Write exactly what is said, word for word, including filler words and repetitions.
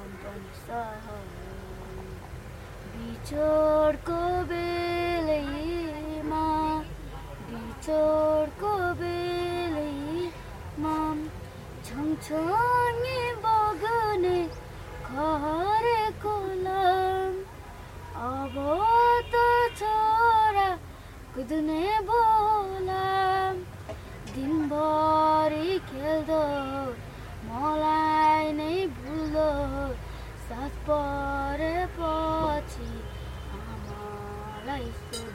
पनि सहर बिछोडको बेलैमा बिछोडको बेलैमा छङछङे बग्ने खहरेको लाम अब त छोरा कुद्ने बोलाम दिनभरि खेल्दो मलाई नै भुल्दो साथ परेपछि आमालाई